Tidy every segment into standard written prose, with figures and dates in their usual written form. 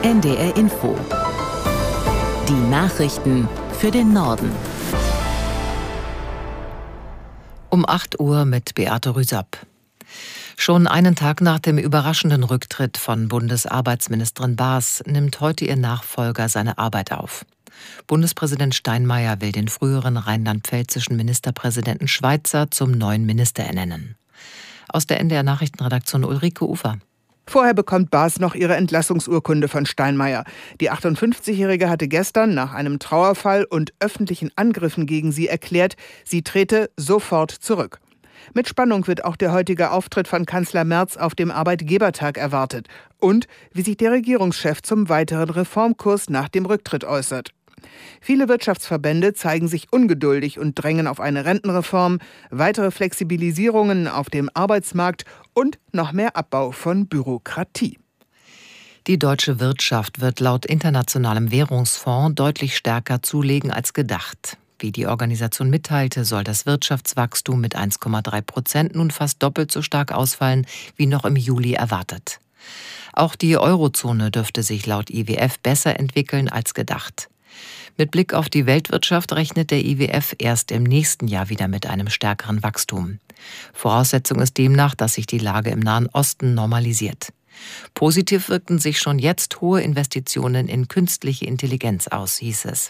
NDR Info. Die Nachrichten für den Norden. Um 8 Uhr mit Beate Rüsapp. Schon einen Tag nach dem überraschenden Rücktritt von Bundesarbeitsministerin Baas nimmt heute ihr Nachfolger seine Arbeit auf. Bundespräsident Steinmeier will den früheren rheinland-pfälzischen Ministerpräsidenten Schweitzer zum neuen Minister ernennen. Aus der NDR Nachrichtenredaktion Ulrike Ufer. Vorher bekommt Baas noch ihre Entlassungsurkunde von Steinmeier. Die 58-Jährige hatte gestern nach einem Trauerfall und öffentlichen Angriffen gegen sie erklärt, sie trete sofort zurück. Mit Spannung wird auch der heutige Auftritt von Kanzler Merz auf dem Arbeitgebertag erwartet. Und wie sich der Regierungschef zum weiteren Reformkurs nach dem Rücktritt äußert. Viele Wirtschaftsverbände zeigen sich ungeduldig und drängen auf eine Rentenreform, weitere Flexibilisierungen auf dem Arbeitsmarkt und noch mehr Abbau von Bürokratie. Die deutsche Wirtschaft wird laut Internationalem Währungsfonds deutlich stärker zulegen als gedacht. Wie die Organisation mitteilte, soll das Wirtschaftswachstum mit 1,3% nun fast doppelt so stark ausfallen wie noch im Juli erwartet. Auch die Eurozone dürfte sich laut IWF besser entwickeln als gedacht. Mit Blick auf die Weltwirtschaft rechnet der IWF erst im nächsten Jahr wieder mit einem stärkeren Wachstum. Voraussetzung ist demnach, dass sich die Lage im Nahen Osten normalisiert. Positiv wirkten sich schon jetzt hohe Investitionen in künstliche Intelligenz aus, hieß es.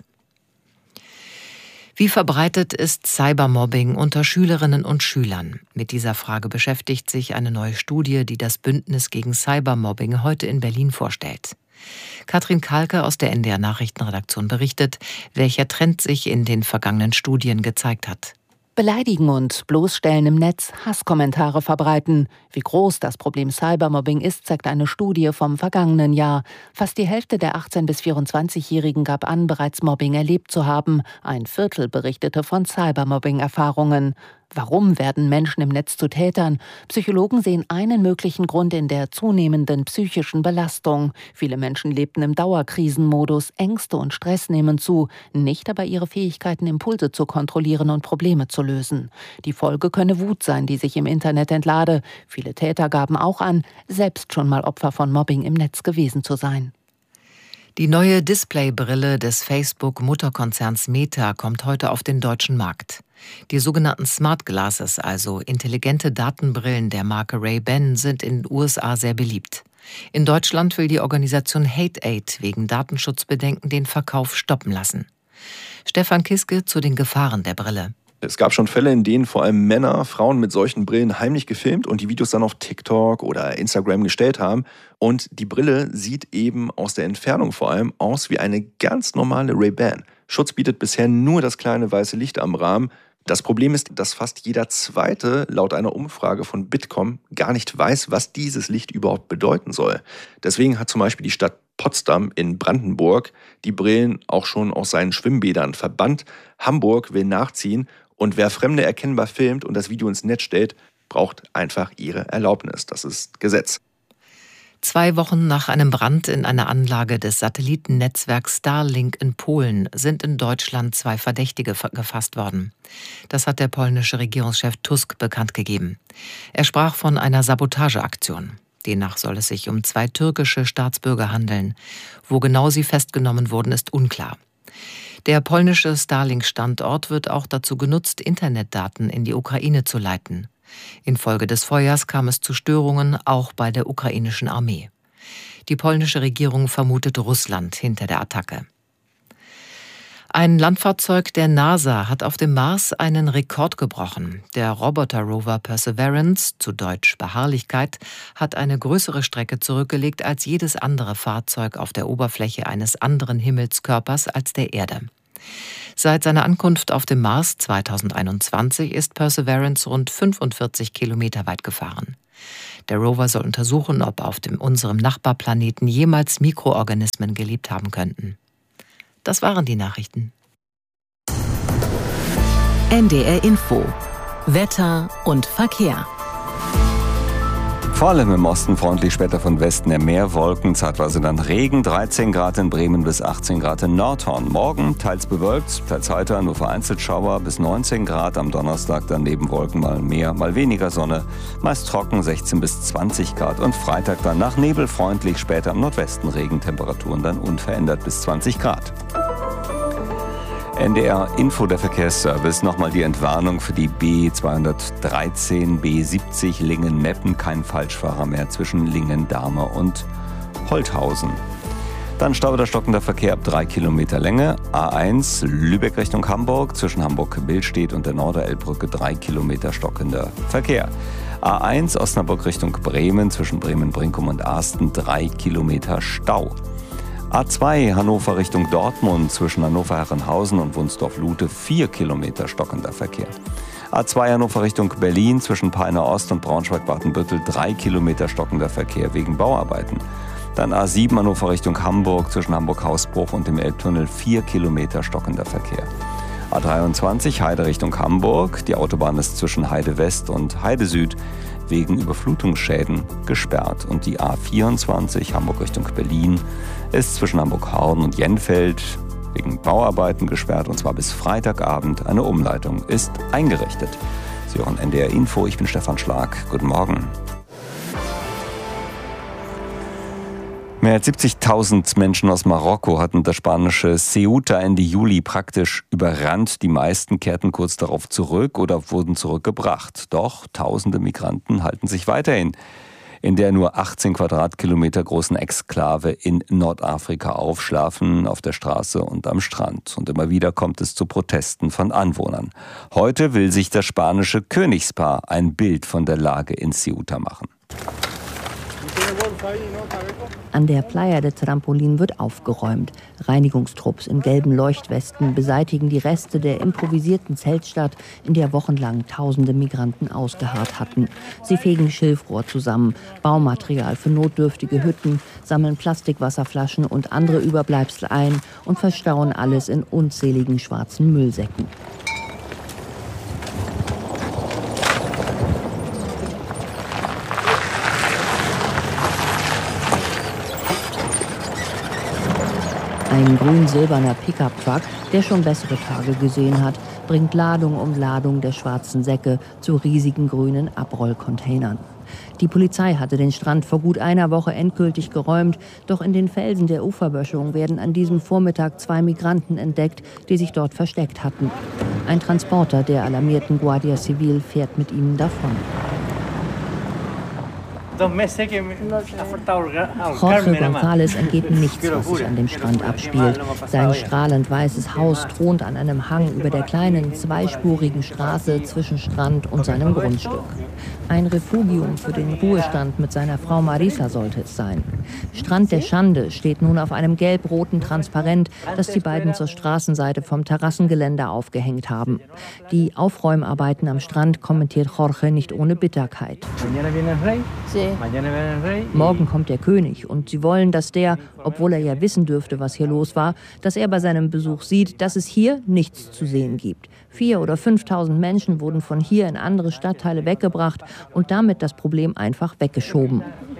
Wie verbreitet ist Cybermobbing unter Schülerinnen und Schülern? Mit dieser Frage beschäftigt sich eine neue Studie, die das Bündnis gegen Cybermobbing heute in Berlin vorstellt. Katrin Kalke aus der NDR Nachrichtenredaktion berichtet, welcher Trend sich in den vergangenen Studien gezeigt hat. Beleidigen und bloßstellen im Netz, Hasskommentare verbreiten. Wie groß das Problem Cybermobbing ist, zeigt eine Studie vom vergangenen Jahr. Fast die Hälfte der 18- bis 24-Jährigen gab an, bereits Mobbing erlebt zu haben. Ein Viertel berichtete von Cybermobbing-Erfahrungen. Warum werden Menschen im Netz zu Tätern? Psychologen sehen einen möglichen Grund in der zunehmenden psychischen Belastung. Viele Menschen lebten im Dauerkrisenmodus, Ängste und Stress nehmen zu, nicht aber ihre Fähigkeiten, Impulse zu kontrollieren und Probleme zu lösen. Die Folge könne Wut sein, die sich im Internet entlade. Viele Täter gaben auch an, selbst schon mal Opfer von Mobbing im Netz gewesen zu sein. Die neue Displaybrille des Facebook-Mutterkonzerns Meta kommt heute auf den deutschen Markt. Die sogenannten Smart Glasses, also intelligente Datenbrillen der Marke Ray-Ban, sind in den USA sehr beliebt. In Deutschland will die Organisation Hate-Aid wegen Datenschutzbedenken den Verkauf stoppen lassen. Stefan Kiske zu den Gefahren der Brille. Es gab schon Fälle, in denen vor allem Männer Frauen mit solchen Brillen heimlich gefilmt und die Videos dann auf TikTok oder Instagram gestellt haben. Und die Brille sieht eben aus der Entfernung vor allem aus wie eine ganz normale Ray-Ban. Schutz bietet bisher nur das kleine weiße Licht am Rahmen. Das Problem ist, dass fast jeder Zweite laut einer Umfrage von Bitkom gar nicht weiß, was dieses Licht überhaupt bedeuten soll. Deswegen hat zum Beispiel die Stadt Potsdam in Brandenburg die Brillen auch schon aus seinen Schwimmbädern verbannt. Hamburg will nachziehen und wer Fremde erkennbar filmt und das Video ins Netz stellt, braucht einfach ihre Erlaubnis. Das ist Gesetz. 2 Wochen nach einem Brand in einer Anlage des Satellitennetzwerks Starlink in Polen sind in Deutschland 2 Verdächtige gefasst worden. Das hat der polnische Regierungschef Tusk bekannt gegeben. Er sprach von einer Sabotageaktion. Demnach soll es sich um 2 türkische Staatsbürger handeln. Wo genau sie festgenommen wurden, ist unklar. Der polnische Starlink-Standort wird auch dazu genutzt, Internetdaten in die Ukraine zu leiten. Infolge des Feuers kam es zu Störungen auch bei der ukrainischen Armee. Die polnische Regierung vermutet Russland hinter der Attacke. Ein Landfahrzeug der NASA hat auf dem Mars einen Rekord gebrochen. Der Roboter-Rover Perseverance, zu Deutsch Beharrlichkeit, hat eine größere Strecke zurückgelegt als jedes andere Fahrzeug auf der Oberfläche eines anderen Himmelskörpers als der Erde. Seit seiner Ankunft auf dem Mars 2021 ist Perseverance rund 45 Kilometer weit gefahren. Der Rover soll untersuchen, ob auf unserem Nachbarplaneten jemals Mikroorganismen gelebt haben könnten. Das waren die Nachrichten. NDR Info. Wetter und Verkehr. Vor allem im Osten freundlich, später von Westen her mehr Wolken, zeitweise dann Regen, 13 Grad in Bremen bis 18 Grad in Nordhorn. Morgen teils bewölkt, teils heiter, nur vereinzelt Schauer bis 19 Grad. Am Donnerstag dann neben Wolken mal mehr, mal weniger Sonne, meist trocken 16 bis 20 Grad. Und Freitag dann nach Nebel freundlich, später im Nordwesten Regen, Temperaturen dann unverändert bis 20 Grad. NDR Info, der Verkehrsservice. Nochmal die Entwarnung für die B213, B70 Lingen-Meppen. Kein Falschfahrer mehr zwischen Lingen-Dahme und Holthausen. Dann Stau oder stockender Verkehr ab 3 Kilometer Länge. A1 Lübeck Richtung Hamburg. Zwischen Hamburg-Billstedt und der Norderelbbrücke 3 Kilometer stockender Verkehr. A1 Osnabrück Richtung Bremen. Zwischen Bremen-Brinkum und Asten 3 Kilometer Stau. A2 Hannover Richtung Dortmund, zwischen Hannover-Herrenhausen und Wunsdorf-Lute 4 Kilometer stockender Verkehr. A2 Hannover Richtung Berlin, zwischen Peiner Ost und Braunschweig-Badenbüttel 3 Kilometer stockender Verkehr wegen Bauarbeiten. Dann A7 Hannover Richtung Hamburg, zwischen Hamburg-Hausbruch und dem Elbtunnel 4 Kilometer stockender Verkehr. A23 Heide Richtung Hamburg, die Autobahn ist zwischen Heide West und Heide Süd wegen Überflutungsschäden gesperrt. Und die A24 Hamburg Richtung Berlin ist zwischen Hamburg-Horn und Jenfeld wegen Bauarbeiten gesperrt, und zwar bis Freitagabend. Eine Umleitung ist eingerichtet. Sie hören NDR Info, ich bin Stefan Schlag. Guten Morgen. Mehr als 70.000 Menschen aus Marokko hatten das spanische Ceuta Ende Juli praktisch überrannt. Die meisten kehrten kurz darauf zurück oder wurden zurückgebracht. Doch tausende Migranten halten sich weiterhin in der nur 18 Quadratkilometer großen Exklave in Nordafrika auf, schlafen auf der Straße und am Strand. Und immer wieder kommt es zu Protesten von Anwohnern. Heute will sich das spanische Königspaar ein Bild von der Lage in Ceuta machen. An der Playa de Trampolín wird aufgeräumt. Reinigungstrupps in gelben Leuchtwesten beseitigen die Reste der improvisierten Zeltstadt, in der wochenlang tausende Migranten ausgeharrt hatten. Sie fegen Schilfrohr zusammen, Baumaterial für notdürftige Hütten, sammeln Plastikwasserflaschen und andere Überbleibsel ein und verstauen alles in unzähligen schwarzen Müllsäcken. Ein grün-silberner Pickup-Truck, der schon bessere Tage gesehen hat, bringt Ladung um Ladung der schwarzen Säcke zu riesigen grünen Abrollcontainern. Die Polizei hatte den Strand vor gut einer Woche endgültig geräumt, doch in den Felsen der Uferböschung werden an diesem Vormittag 2 Migranten entdeckt, die sich dort versteckt hatten. Ein Transporter der alarmierten Guardia Civil fährt mit ihnen davon. Jorge González entgeht nichts, was sich an dem Strand abspielt. Sein strahlend weißes Haus thront an einem Hang über der kleinen zweispurigen Straße zwischen Strand und seinem Grundstück. Ein Refugium für den Ruhestand mit seiner Frau Marisa sollte es sein. Strand der Schande steht nun auf einem gelb-roten Transparent, das die beiden zur Straßenseite vom Terrassengeländer aufgehängt haben. Die Aufräumarbeiten am Strand kommentiert Jorge nicht ohne Bitterkeit. Morgen kommt der König und sie wollen, dass der, obwohl er ja wissen dürfte, was hier los war, dass er bei seinem Besuch sieht, dass es hier nichts zu sehen gibt. 4.000 oder 5.000 Menschen wurden von hier in andere Stadtteile weggebracht und damit das Problem einfach weggeschoben.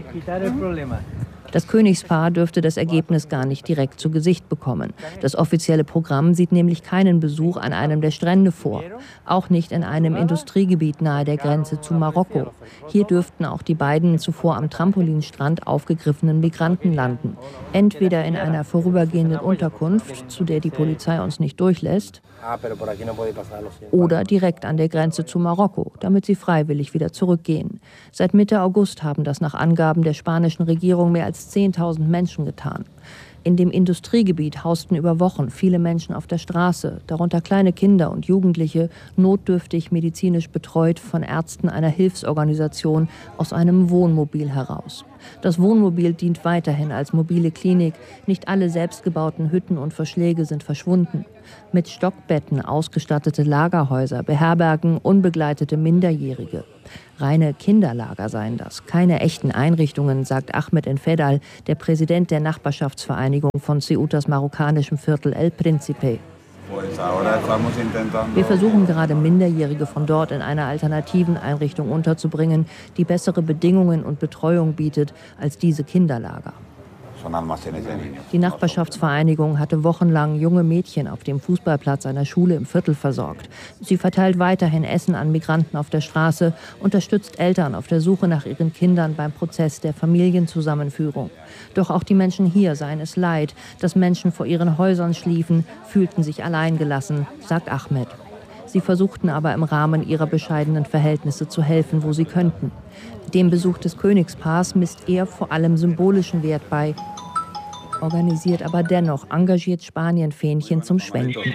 Das Königspaar dürfte das Ergebnis gar nicht direkt zu Gesicht bekommen. Das offizielle Programm sieht nämlich keinen Besuch an einem der Strände vor. Auch nicht in einem Industriegebiet nahe der Grenze zu Marokko. Hier dürften auch die beiden zuvor am Trampolinstrand aufgegriffenen Migranten landen. Entweder in einer vorübergehenden Unterkunft, zu der die Polizei uns nicht durchlässt, oder direkt an der Grenze zu Marokko, damit sie freiwillig wieder zurückgehen. Seit Mitte August haben das nach Angaben der spanischen Regierung mehr als 10.000 Menschen getan. In dem Industriegebiet hausten über Wochen viele Menschen auf der Straße, darunter kleine Kinder und Jugendliche, notdürftig medizinisch betreut von Ärzten einer Hilfsorganisation aus einem Wohnmobil heraus. Das Wohnmobil dient weiterhin als mobile Klinik. Nicht alle selbstgebauten Hütten und Verschläge sind verschwunden. Mit Stockbetten ausgestattete Lagerhäuser beherbergen unbegleitete Minderjährige. Reine Kinderlager seien das, keine echten Einrichtungen, sagt Ahmed Enfedal, der Präsident der Nachbarschaftsvereinigung von Ceutas marokkanischem Viertel El Príncipe. Wir versuchen gerade Minderjährige von dort in einer alternativen Einrichtung unterzubringen, die bessere Bedingungen und Betreuung bietet als diese Kinderlager. Die Nachbarschaftsvereinigung hatte wochenlang junge Mädchen auf dem Fußballplatz einer Schule im Viertel versorgt. Sie verteilt weiterhin Essen an Migranten auf der Straße, unterstützt Eltern auf der Suche nach ihren Kindern beim Prozess der Familienzusammenführung. Doch auch die Menschen hier seien es leid, dass Menschen vor ihren Häusern schliefen, fühlten sich alleingelassen, sagt Ahmed. Sie versuchten aber im Rahmen ihrer bescheidenen Verhältnisse zu helfen, wo sie könnten. Dem Besuch des Königspaars misst er vor allem symbolischen Wert bei, organisiert aber dennoch engagiert Spanien-Fähnchen zum Schwenken.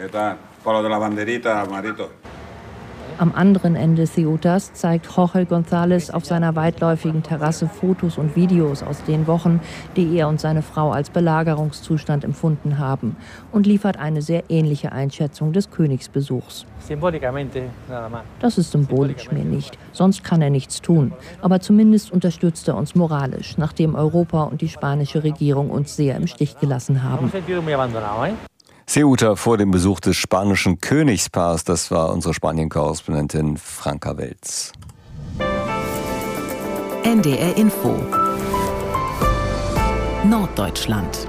Am anderen Ende Ceutas zeigt Jorge González auf seiner weitläufigen Terrasse Fotos und Videos aus den Wochen, die er und seine Frau als Belagerungszustand empfunden haben, und liefert eine sehr ähnliche Einschätzung des Königsbesuchs. Das ist symbolisch mehr nicht, sonst kann er nichts tun. Aber zumindest unterstützt er uns moralisch, nachdem Europa und die spanische Regierung uns sehr im Stich gelassen haben. Ceuta vor dem Besuch des spanischen Königspaars, das war unsere Spanien-Korrespondentin Franka Welz. NDR Info Norddeutschland.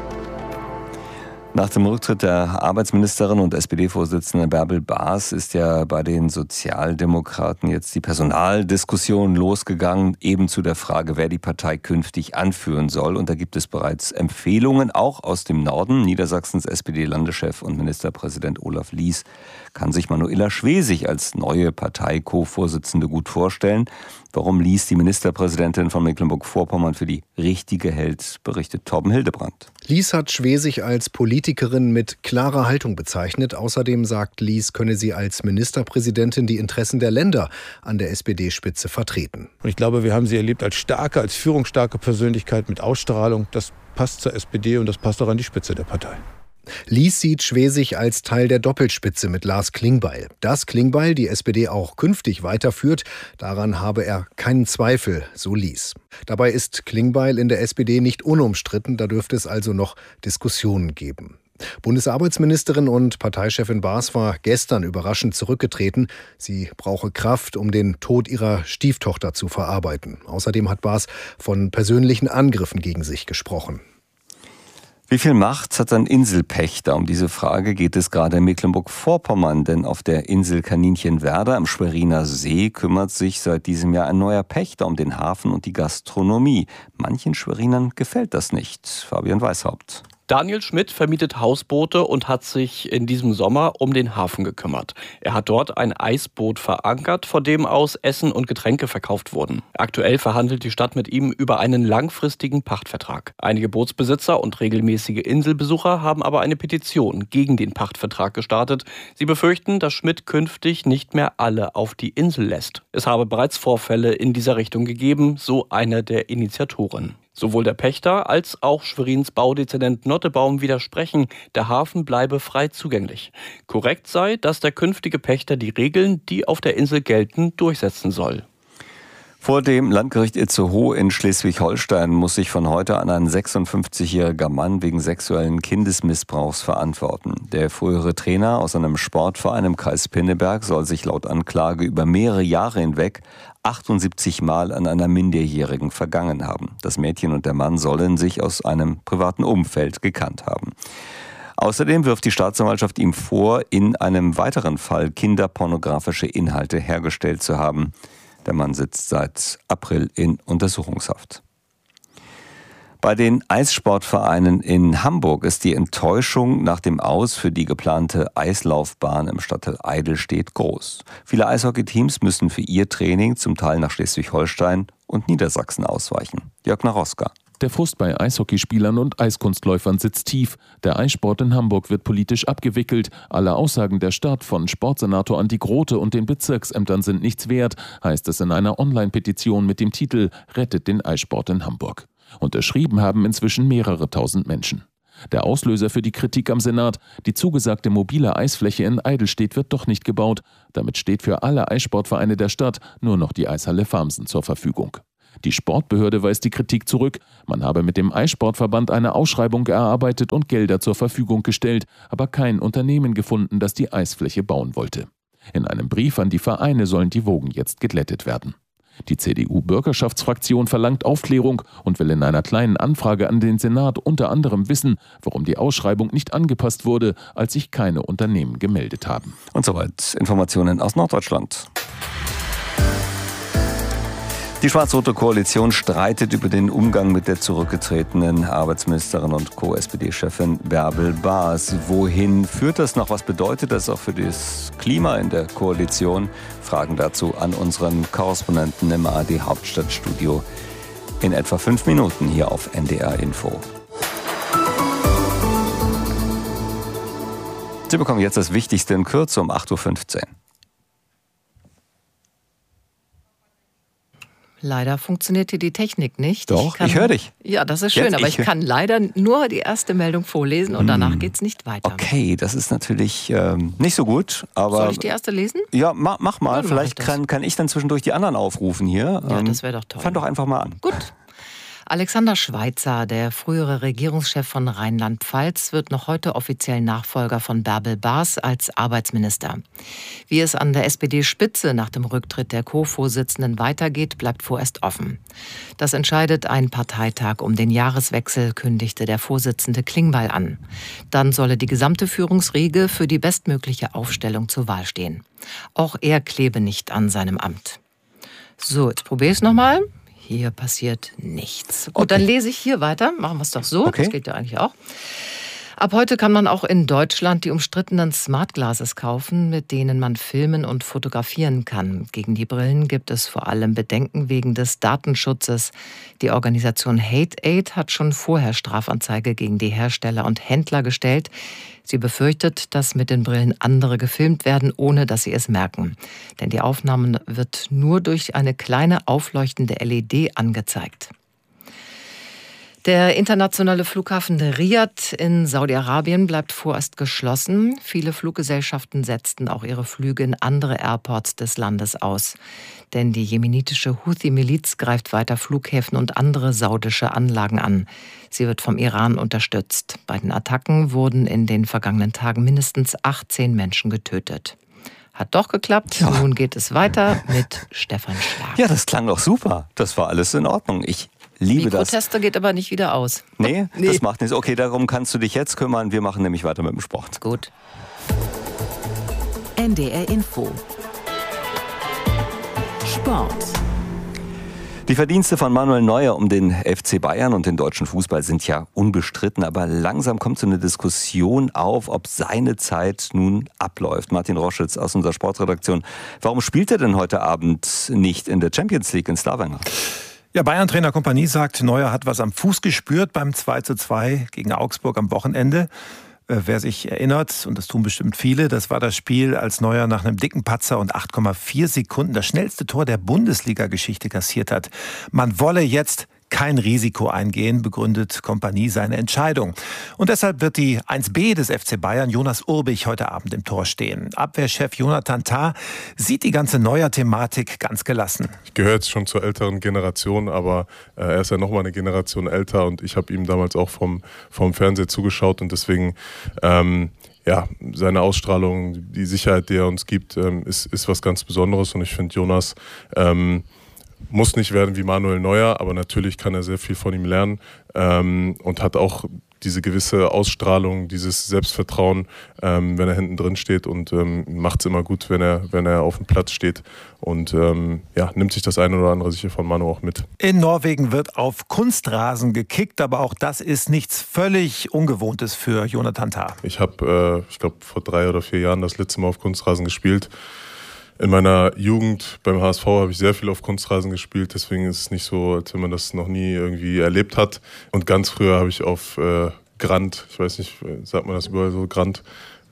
Nach dem Rücktritt der Arbeitsministerin und SPD-Vorsitzenden Bärbel Baas ist ja bei den Sozialdemokraten jetzt die Personaldiskussion losgegangen, eben zu der Frage, wer die Partei künftig anführen soll. Und da gibt es bereits Empfehlungen, auch aus dem Norden. Niedersachsens SPD-Landeschef und Ministerpräsident Olaf Lies kann sich Manuela Schwesig als neue Partei-Co-Vorsitzende gut vorstellen. Warum Lies die Ministerpräsidentin von Mecklenburg-Vorpommern für die richtige hält, berichtet Torben Hildebrandt. Lies hat Schwesig als Politikerin mit klarer Haltung bezeichnet. Außerdem sagt Lies, könne sie als Ministerpräsidentin die Interessen der Länder an der SPD-Spitze vertreten. Und ich glaube, wir haben sie erlebt als starke, als führungsstarke Persönlichkeit mit Ausstrahlung. Das passt zur SPD und das passt auch an die Spitze der Partei. Lies sieht Schwesig als Teil der Doppelspitze mit Lars Klingbeil. Dass Klingbeil die SPD auch künftig weiterführt, daran habe er keinen Zweifel, so Lies. Dabei ist Klingbeil in der SPD nicht unumstritten, da dürfte es also noch Diskussionen geben. Bundesarbeitsministerin und Parteichefin Baas war gestern überraschend zurückgetreten. Sie brauche Kraft, um den Tod ihrer Stieftochter zu verarbeiten. Außerdem hat Baas von persönlichen Angriffen gegen sich gesprochen. Wie viel Macht hat ein Inselpächter? Um diese Frage geht es gerade in Mecklenburg-Vorpommern, denn auf der Insel Kaninchenwerder am Schweriner See kümmert sich seit diesem Jahr ein neuer Pächter um den Hafen und die Gastronomie. Manchen Schwerinern gefällt das nicht. Fabian Weishaupt. Daniel Schmidt vermietet Hausboote und hat sich in diesem Sommer um den Hafen gekümmert. Er hat dort ein Eisboot verankert, von dem aus Essen und Getränke verkauft wurden. Aktuell verhandelt die Stadt mit ihm über einen langfristigen Pachtvertrag. Einige Bootsbesitzer und regelmäßige Inselbesucher haben aber eine Petition gegen den Pachtvertrag gestartet. Sie befürchten, dass Schmidt künftig nicht mehr alle auf die Insel lässt. Es habe bereits Vorfälle in dieser Richtung gegeben, so einer der Initiatoren. Sowohl der Pächter als auch Schwerins Baudezernent Nottebaum widersprechen, der Hafen bleibe frei zugänglich. Korrekt sei, dass der künftige Pächter die Regeln, die auf der Insel gelten, durchsetzen soll. Vor dem Landgericht Itzehoe in Schleswig-Holstein muss sich von heute an ein 56-jähriger Mann wegen sexuellen Kindesmissbrauchs verantworten. Der frühere Trainer aus einem Sportverein im Kreis Pinneberg soll sich laut Anklage über mehrere Jahre hinweg 78 Mal an einer Minderjährigen vergangen haben. Das Mädchen und der Mann sollen sich aus einem privaten Umfeld gekannt haben. Außerdem wirft die Staatsanwaltschaft ihm vor, in einem weiteren Fall kinderpornografische Inhalte hergestellt zu haben. Der Mann sitzt seit April in Untersuchungshaft. Bei den Eissportvereinen in Hamburg ist die Enttäuschung nach dem Aus für die geplante Eislaufbahn im Stadtteil Eidelstedt groß. Viele Eishockeyteams müssen für ihr Training zum Teil nach Schleswig-Holstein und Niedersachsen ausweichen. Jörg Naroska. Der Frust bei Eishockeyspielern und Eiskunstläufern sitzt tief. Der Eissport in Hamburg wird politisch abgewickelt. Alle Aussagen der Stadt von Sportsenator Andi Grote und den Bezirksämtern sind nichts wert, heißt es in einer Online-Petition mit dem Titel »Rettet den Eissport in Hamburg«. Unterschrieben haben inzwischen mehrere tausend Menschen. Der Auslöser für die Kritik am Senat: Die zugesagte mobile Eisfläche in Eidelstedt wird doch nicht gebaut. Damit steht für alle Eissportvereine der Stadt nur noch die Eishalle Farmsen zur Verfügung. Die Sportbehörde weist die Kritik zurück. Man habe mit dem Eissportverband eine Ausschreibung erarbeitet und Gelder zur Verfügung gestellt, aber kein Unternehmen gefunden, das die Eisfläche bauen wollte. In einem Brief an die Vereine sollen die Wogen jetzt geglättet werden. Die CDU-Bürgerschaftsfraktion verlangt Aufklärung und will in einer kleinen Anfrage an den Senat unter anderem wissen, warum die Ausschreibung nicht angepasst wurde, als sich keine Unternehmen gemeldet haben. Und soweit Informationen aus Norddeutschland. Die schwarz-rote Koalition streitet über den Umgang mit der zurückgetretenen Arbeitsministerin und Co-SPD-Chefin Bärbel Baas. Wohin führt das noch? Was bedeutet das auch für das Klima in der Koalition? Fragen dazu an unseren Korrespondenten im ARD-Hauptstadtstudio in etwa 5 Minuten hier auf NDR Info. Sie bekommen jetzt das Wichtigste in Kürze um 8.15 Uhr. Leider funktioniert hier die Technik nicht. Doch, ich höre dich. Ja, das ist schön, jetzt, aber ich kann leider nur die erste Meldung vorlesen und danach geht es nicht weiter. Okay, das ist natürlich nicht so gut. Aber soll ich die erste lesen? Ja, mach mal. Ja, vielleicht kann ich dann zwischendurch die anderen aufrufen hier. Ja, das wäre doch toll. Fang doch einfach mal an. Gut. Alexander Schweitzer, der frühere Regierungschef von Rheinland-Pfalz, wird noch heute offiziell Nachfolger von Bärbel Baas als Arbeitsminister. Wie es an der SPD-Spitze nach dem Rücktritt der Co-Vorsitzenden weitergeht, bleibt vorerst offen. Das entscheidet ein Parteitag um den Jahreswechsel, kündigte der Vorsitzende Klingbeil an. Dann solle die gesamte Führungsriege für die bestmögliche Aufstellung zur Wahl stehen. Auch er klebe nicht an seinem Amt. So, jetzt probiere ich es nochmal. Hier passiert nichts. Gut, okay. Dann lese ich hier weiter. Machen wir es doch so. Okay. Das geht ja eigentlich auch. Ab heute kann man auch in Deutschland die umstrittenen Smart Glasses kaufen, mit denen man filmen und fotografieren kann. Gegen die Brillen gibt es vor allem Bedenken wegen des Datenschutzes. Die Organisation Hate Aid hat schon vorher Strafanzeige gegen die Hersteller und Händler gestellt. Sie befürchtet, dass mit den Brillen andere gefilmt werden, ohne dass sie es merken. Denn die Aufnahmen wird nur durch eine kleine aufleuchtende LED angezeigt. Der internationale Flughafen Riyadh in Saudi-Arabien bleibt vorerst geschlossen. Viele Fluggesellschaften setzten auch ihre Flüge in andere Airports des Landes aus. Denn die jemenitische Houthi-Miliz greift weiter Flughäfen und andere saudische Anlagen an. Sie wird vom Iran unterstützt. Bei den Attacken wurden in den vergangenen Tagen mindestens 18 Menschen getötet. Hat doch geklappt. Ja. Nun geht es weiter mit Stefan Schlag. Ja, das klang doch super. Das war alles in Ordnung. Ich liebe das. Mikrotester geht aber nicht wieder aus. Nee, das macht nichts. Okay, darum kannst du dich jetzt kümmern. Wir machen nämlich weiter mit dem Sport. Gut. NDR Info. Sport. Die Verdienste von Manuel Neuer um den FC Bayern und den deutschen Fußball sind ja unbestritten, aber langsam kommt so eine Diskussion auf, ob seine Zeit nun abläuft. Martin Roschitz aus unserer Sportredaktion. Warum spielt er denn heute Abend nicht in der Champions League in Stavanger? Ja, Bayern-Trainer Kompanie sagt, Neuer hat was am Fuß gespürt beim 2:2 gegen Augsburg am Wochenende. Wer sich erinnert, und das tun bestimmt viele, das war das Spiel, als Neuer nach einem dicken Patzer und 8,4 Sekunden das schnellste Tor der Bundesliga-Geschichte kassiert hat. Man wolle jetzt kein Risiko eingehen, begründet Kompanie seine Entscheidung. Und deshalb wird die 1B des FC Bayern, Jonas Urbich, heute Abend im Tor stehen. Abwehrchef Jonathan Tah sieht die ganze Neuer-Thematik ganz gelassen. Ich gehöre jetzt schon zur älteren Generation, aber er ist ja noch mal eine Generation älter und ich habe ihm damals auch vom Fernseher zugeschaut und deswegen seine Ausstrahlung, die Sicherheit, die er uns gibt, ist was ganz Besonderes und ich finde Jonas muss nicht werden wie Manuel Neuer, aber natürlich kann er sehr viel von ihm lernen und hat auch diese gewisse Ausstrahlung, dieses Selbstvertrauen, wenn er hinten drin steht und macht es immer gut, wenn er auf dem Platz steht und nimmt sich das eine oder andere sicher von Manu auch mit. In Norwegen wird auf Kunstrasen gekickt, aber auch das ist nichts völlig Ungewohntes für Jonathan Tah. Ich habe, vor 3 oder 4 Jahren das letzte Mal auf Kunstrasen gespielt. In meiner Jugend beim HSV habe ich sehr viel auf Kunstrasen gespielt, deswegen ist es nicht so, als wenn man das noch nie irgendwie erlebt hat. Und ganz früher habe ich auf Grand, ich weiß nicht, sagt man das überall so, Grand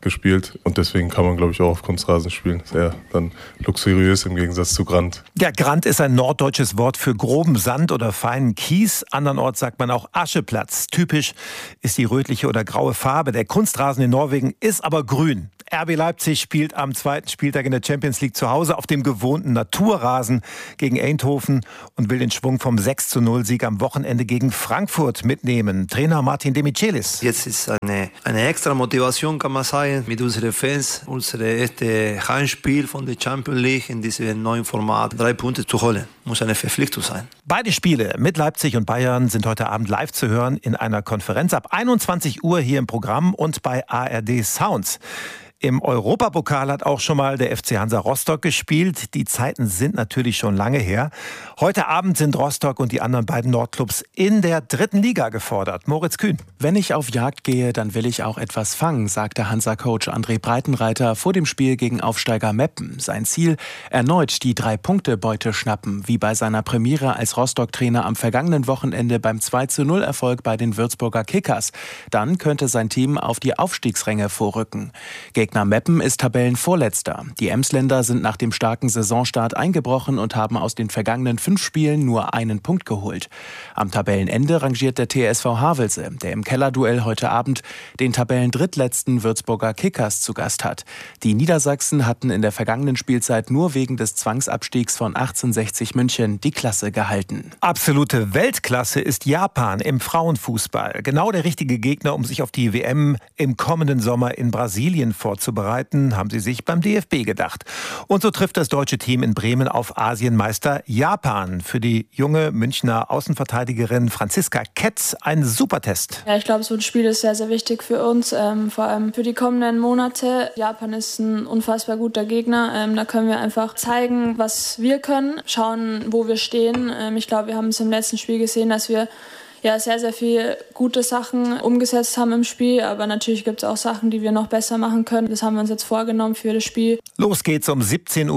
gespielt und deswegen kann man, glaube ich, auch auf Kunstrasen spielen. Das ist eher dann luxuriös im Gegensatz zu Grand. Ja, Grand ist ein norddeutsches Wort für groben Sand oder feinen Kies. Andernorts sagt man auch Ascheplatz. Typisch ist die rötliche oder graue Farbe. Der Kunstrasen in Norwegen ist aber grün. RB Leipzig spielt am 2. Spieltag in der Champions League zu Hause auf dem gewohnten Naturrasen gegen Eindhoven und will den Schwung vom 6:0-Sieg am Wochenende gegen Frankfurt mitnehmen. Trainer Martin Demichelis. Jetzt ist eine extra Motivation, kann man sagen, mit unseren Fans, unser erstes Heimspiel von der Champions League in diesem neuen Format 3 Punkte zu holen. Muss eine Verpflichtung sein. Beide Spiele mit Leipzig und Bayern sind heute Abend live zu hören in einer Konferenz ab 21 Uhr hier im Programm und bei ARD Sounds. Im Europapokal hat auch schon mal der FC Hansa Rostock gespielt. Die Zeiten sind natürlich schon lange her. Heute Abend sind Rostock und die anderen beiden Nordclubs in der 3. Liga gefordert. Moritz Kühn. Wenn ich auf Jagd gehe, dann will ich auch etwas fangen, sagte Hansa-Coach André Breitenreiter vor dem Spiel gegen Aufsteiger Meppen. Sein Ziel, erneut die 3-Punkte-Beute schnappen, wie bei seiner Premiere als Rostock-Trainer am vergangenen Wochenende beim 2:0-Erfolg bei den Würzburger Kickers. Dann könnte sein Team auf die Aufstiegsränge vorrücken. Gegner Meppen ist Tabellenvorletzter. Die Emsländer sind nach dem starken Saisonstart eingebrochen und haben aus den vergangenen 5 Spielen nur einen Punkt geholt. Am Tabellenende rangiert der TSV Havelse, der im Kellerduell heute Abend den Tabellendrittletzten Würzburger Kickers zu Gast hat. Die Niedersachsen hatten in der vergangenen Spielzeit nur wegen des Zwangsabstiegs von 1860 München die Klasse gehalten. Absolute Weltklasse ist Japan im Frauenfußball. Genau der richtige Gegner, um sich auf die WM im kommenden Sommer in Brasilien vorzubereiten, haben sie sich beim DFB gedacht. Und so trifft das deutsche Team in Bremen auf Asienmeister Japan. Für die junge Münchner Außenverteidigerin Franziska Ketz ein Supertest. Ja, ich glaube, so ein Spiel ist sehr, sehr wichtig für uns, vor allem für die kommenden Monate. Japan ist ein unfassbar guter Gegner. Da können wir einfach zeigen, was wir können, schauen, wo wir stehen. Ich glaube, wir haben es im letzten Spiel gesehen, dass wir sehr, sehr viele gute Sachen umgesetzt haben im Spiel. Aber natürlich gibt es auch Sachen, die wir noch besser machen können. Das haben wir uns jetzt vorgenommen für das Spiel. Los geht's um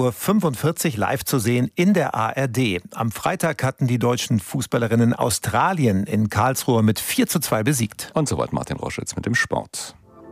17:45 Uhr live zu sehen in der ARD. Am Freitag hatten die deutschen Fußballerinnen Australien in Karlsruhe mit 4:2 besiegt. Und soweit Martin Roschitz mit dem Sport.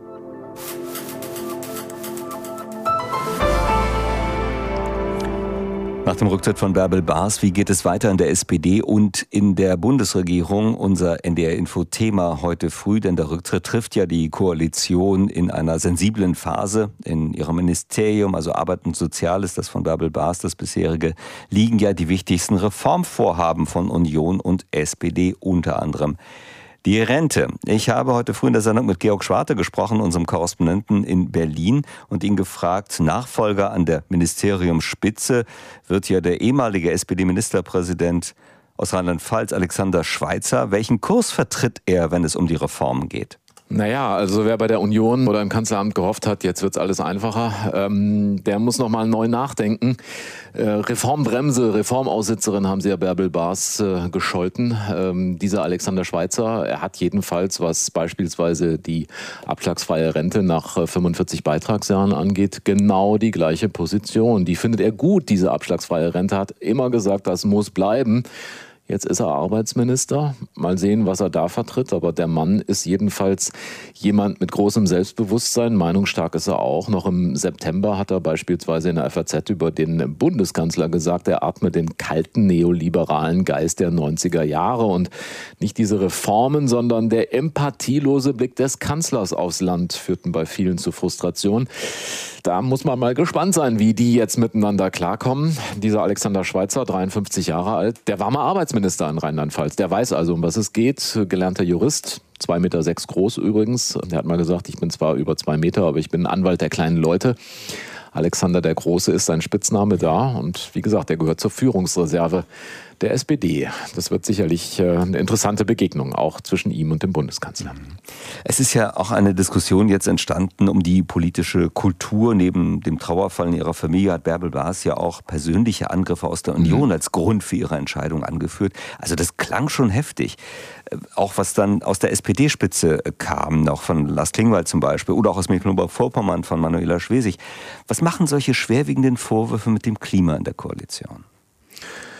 Nach dem Rücktritt von Bärbel Baas, wie geht es weiter in der SPD und in der Bundesregierung? Unser NDR-Info-Thema heute früh, denn der Rücktritt trifft ja die Koalition in einer sensiblen Phase. In ihrem Ministerium, also Arbeit und Soziales, das von Bärbel Baas, das bisherige, liegen ja die wichtigsten Reformvorhaben von Union und SPD, unter anderem die Rente. Ich habe heute früh in der Sendung mit Georg Schwarte gesprochen, unserem Korrespondenten in Berlin, und ihn gefragt, Nachfolger an der Ministeriumsspitze wird ja der ehemalige SPD-Ministerpräsident aus Rheinland-Pfalz, Alexander Schweitzer. Welchen Kurs vertritt er, wenn es um die Reformen geht? Naja, also wer bei der Union oder im Kanzleramt gehofft hat, jetzt wird's alles einfacher, der muss nochmal neu nachdenken. Reformbremse, Reformaussitzerin haben sie ja Bärbel Baas gescholten. Dieser Alexander Schweitzer, er hat jedenfalls, was beispielsweise die abschlagsfreie Rente nach 45 Beitragsjahren angeht, genau die gleiche Position. Die findet er gut, diese abschlagsfreie Rente, hat immer gesagt, das muss bleiben. Jetzt ist er Arbeitsminister. Mal sehen, was er da vertritt. Aber der Mann ist jedenfalls jemand mit großem Selbstbewusstsein. Meinungsstark ist er auch. Noch im September hat er beispielsweise in der FAZ über den Bundeskanzler gesagt, er atme den kalten neoliberalen Geist der 90er Jahre. Und nicht diese Reformen, sondern der empathielose Blick des Kanzlers aufs Land führten bei vielen zu Frustration. Da muss man mal gespannt sein, wie die jetzt miteinander klarkommen. Dieser Alexander Schweitzer, 53 Jahre alt, der war mal Arbeitsminister in Rheinland-Pfalz. Der weiß also, um was es geht. Gelernter Jurist, 2,6 Meter groß übrigens. Der hat mal gesagt, ich bin zwar über 2 Meter, aber ich bin Anwalt der kleinen Leute. Alexander der Große ist sein Spitzname da. Und wie gesagt, er gehört zur Führungsreserve der SPD. Das wird sicherlich eine interessante Begegnung, auch zwischen ihm und dem Bundeskanzler. Es ist ja auch eine Diskussion jetzt entstanden um die politische Kultur. Neben dem Trauerfall in ihrer Familie hat Bärbel Baas ja auch persönliche Angriffe aus der Union als Grund für ihre Entscheidung angeführt. Also das klang schon heftig. Auch was dann aus der SPD-Spitze kam, auch von Lars Klingbeil zum Beispiel, oder auch aus Mecklenburg-Vorpommern von Manuela Schwesig. Was machen solche schwerwiegenden Vorwürfe mit dem Klima in der Koalition?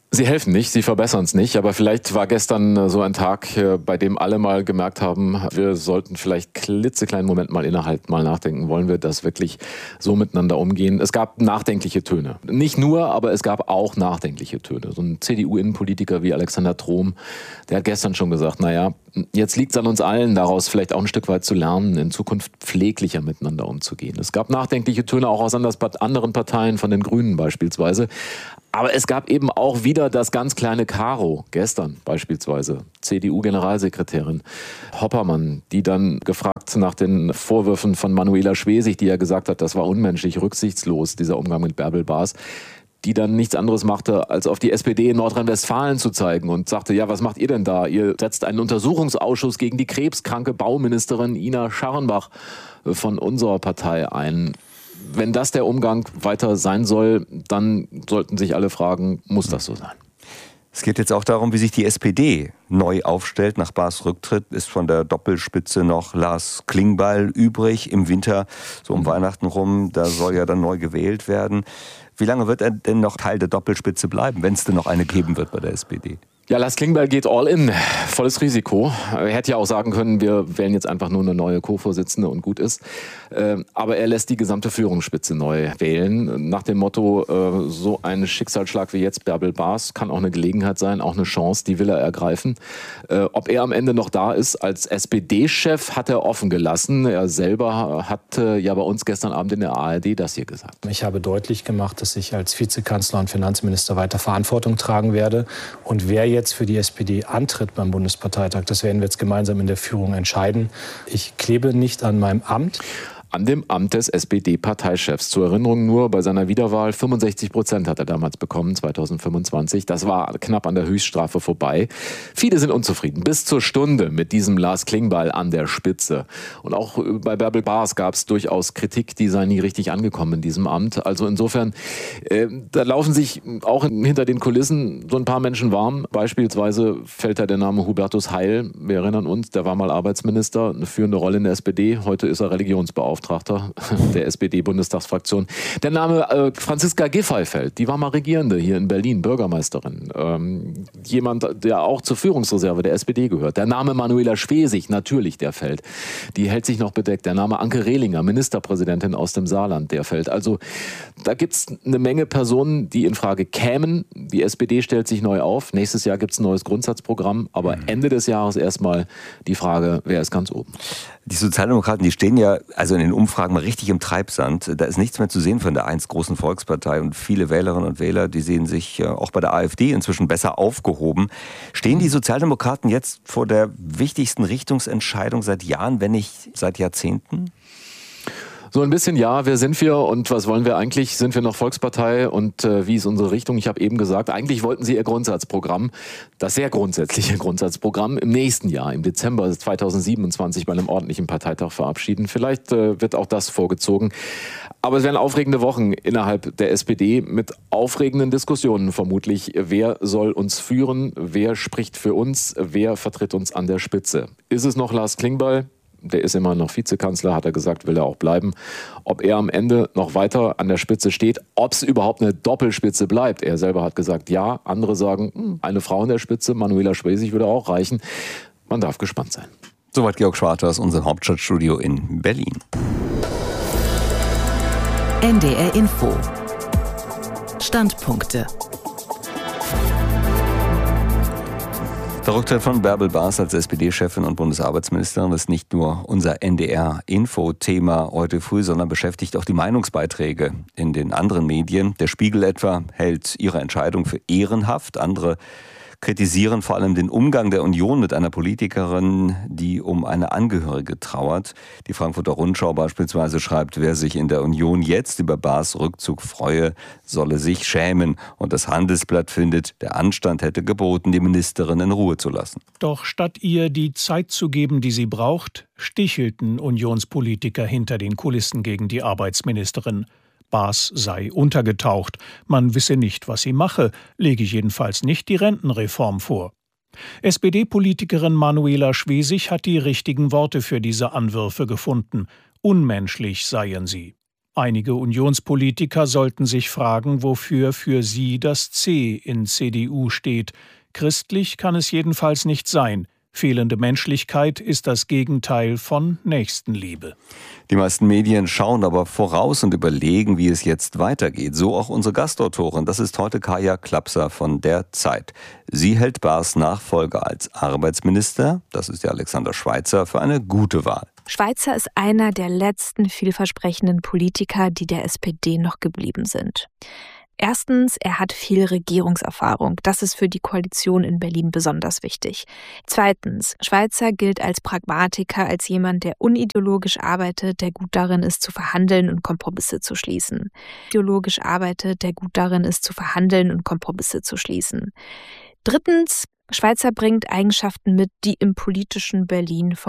Sie helfen nicht, sie verbessern es nicht, aber vielleicht war gestern so ein Tag, bei dem alle mal gemerkt haben, wir sollten vielleicht klitzekleinen Moment mal innehalten, mal nachdenken, wollen wir das wirklich so miteinander umgehen? Es gab nachdenkliche Töne. Nicht nur, aber es gab auch nachdenkliche Töne. So ein CDU-Innenpolitiker wie Alexander Trom, der hat gestern schon gesagt, naja, jetzt liegt es an uns allen, daraus vielleicht auch ein Stück weit zu lernen, in Zukunft pfleglicher miteinander umzugehen. Es gab nachdenkliche Töne auch aus anderen Parteien, von den Grünen beispielsweise. Aber es gab eben auch wieder das ganz kleine Karo, gestern beispielsweise, CDU-Generalsekretärin Hoppermann, die dann gefragt nach den Vorwürfen von Manuela Schwesig, die ja gesagt hat, das war unmenschlich, rücksichtslos, dieser Umgang mit Bärbel Baas, die dann nichts anderes machte, als auf die SPD in Nordrhein-Westfalen zu zeigen und sagte, ja, was macht ihr denn da? Ihr setzt einen Untersuchungsausschuss gegen die krebskranke Bauministerin Ina Scharrenbach von unserer Partei ein. Wenn das der Umgang weiter sein soll, dann sollten sich alle fragen, muss das so sein? Es geht jetzt auch darum, wie sich die SPD neu aufstellt. Nach Baas Rücktritt ist von der Doppelspitze noch Lars Klingbeil übrig. Im Winter, so um Weihnachten rum, da soll ja dann neu gewählt werden. Wie lange wird er denn noch Teil der Doppelspitze bleiben, wenn es denn noch eine geben wird bei der SPD? Ja, Lars Klingbeil geht all in. Volles Risiko. Er hätte ja auch sagen können, wir wählen jetzt einfach nur eine neue Co-Vorsitzende und gut ist. Aber er lässt die gesamte Führungsspitze neu wählen. Nach dem Motto, so ein Schicksalsschlag wie jetzt Bärbel Baas kann auch eine Gelegenheit sein, auch eine Chance, die will er ergreifen. Ob er am Ende noch da ist als SPD-Chef, hat er offen gelassen. Er selber hat ja bei uns gestern Abend in der ARD das hier gesagt. Ich habe deutlich gemacht, dass ich als Vizekanzler und Finanzminister weiter Verantwortung tragen werde. Und wer jetzt für die SPD antritt beim Bundesparteitag, das werden wir jetzt gemeinsam in der Führung entscheiden. Ich klebe nicht an meinem Amt. An dem Amt des SPD-Parteichefs. Zur Erinnerung nur, bei seiner Wiederwahl 65% hat er damals bekommen, 2025. Das war knapp an der Höchststrafe vorbei. Viele sind unzufrieden, bis zur Stunde mit diesem Lars Klingbeil an der Spitze. Und auch bei Bärbel Baas gab es durchaus Kritik, die sei nie richtig angekommen in diesem Amt. Also insofern, da laufen sich auch hinter den Kulissen so ein paar Menschen warm. Beispielsweise fällt da der Name Hubertus Heil. Wir erinnern uns, der war mal Arbeitsminister, eine führende Rolle in der SPD. Heute ist er Religionsbeauftragter der SPD-Bundestagsfraktion. Der Name Franziska Giffey fällt. Die war mal Regierende hier in Berlin, Bürgermeisterin. Jemand, der auch zur Führungsreserve der SPD gehört. Der Name Manuela Schwesig, natürlich, der fällt. Die hält sich noch bedeckt. Der Name Anke Rehlinger, Ministerpräsidentin aus dem Saarland, der fällt. Also da gibt es eine Menge Personen, die in Frage kämen. Die SPD stellt sich neu auf. Nächstes Jahr gibt es ein neues Grundsatzprogramm. Aber Ende des Jahres erstmal die Frage, wer ist ganz oben? Die Sozialdemokraten, die stehen ja also in den Umfragen mal richtig im Treibsand. Da ist nichts mehr zu sehen von der einst großen Volkspartei. Und viele Wählerinnen und Wähler, die sehen sich auch bei der AfD inzwischen besser aufgehoben. Stehen die Sozialdemokraten jetzt vor der wichtigsten Richtungsentscheidung seit Jahren, wenn nicht seit Jahrzehnten? So ein bisschen, ja, wer sind wir und was wollen wir eigentlich? Sind wir noch Volkspartei und wie ist unsere Richtung? Ich habe eben gesagt, eigentlich wollten sie ihr Grundsatzprogramm, das sehr grundsätzliche Grundsatzprogramm, im nächsten Jahr, im Dezember 2027 bei einem ordentlichen Parteitag verabschieden. Vielleicht wird auch das vorgezogen. Aber es werden aufregende Wochen innerhalb der SPD mit aufregenden Diskussionen vermutlich. Wer soll uns führen? Wer spricht für uns? Wer vertritt uns an der Spitze? Ist es noch Lars Klingbeil? Der ist immer noch Vizekanzler, hat er gesagt, will er auch bleiben. Ob er am Ende noch weiter an der Spitze steht, ob es überhaupt eine Doppelspitze bleibt. Er selber hat gesagt, ja. Andere sagen, eine Frau in der Spitze, Manuela Schwesig würde auch reichen. Man darf gespannt sein. Soweit Georg Schwarter aus unserem Hauptstadtstudio in Berlin. NDR Info. Standpunkte. Der Rücktritt von Bärbel Baas als SPD-Chefin und Bundesarbeitsministerin ist nicht nur unser NDR-Info-Thema heute früh, sondern beschäftigt auch die Meinungsbeiträge in den anderen Medien. Der Spiegel etwa hält ihre Entscheidung für ehrenhaft. Andere kritisieren vor allem den Umgang der Union mit einer Politikerin, die um eine Angehörige trauert. Die Frankfurter Rundschau beispielsweise schreibt, wer sich in der Union jetzt über Baas Rückzug freue, solle sich schämen. Und das Handelsblatt findet, der Anstand hätte geboten, die Ministerin in Ruhe zu lassen. Doch statt ihr die Zeit zu geben, die sie braucht, stichelten Unionspolitiker hinter den Kulissen gegen die Arbeitsministerin. Baas sei untergetaucht. Man wisse nicht, was sie mache, lege jedenfalls nicht die Rentenreform vor. SPD-Politikerin Manuela Schwesig hat die richtigen Worte für diese Anwürfe gefunden. Unmenschlich seien sie. Einige Unionspolitiker sollten sich fragen, wofür für sie das C in CDU steht. Christlich kann es jedenfalls nicht sein. Fehlende Menschlichkeit ist das Gegenteil von Nächstenliebe. Die meisten Medien schauen aber voraus und überlegen, wie es jetzt weitergeht. So auch unsere Gastautorin. Das ist heute Kaja Klapser von der Zeit. Sie hält Baas Nachfolger als Arbeitsminister, das ist ja Alexander Schweitzer, für eine gute Wahl. Schweitzer ist einer der letzten vielversprechenden Politiker, die der SPD noch geblieben sind. Erstens, er hat viel Regierungserfahrung. Das ist für die Koalition in Berlin besonders wichtig. Zweitens, Schweitzer gilt als Pragmatiker, als jemand, der unideologisch arbeitet, der gut darin ist, zu verhandeln und Kompromisse zu schließen. Ideologisch arbeitet, der gut darin ist, zu verhandeln und Kompromisse zu schließen. Drittens, Schweitzer bringt Eigenschaften mit, die im politischen Berlin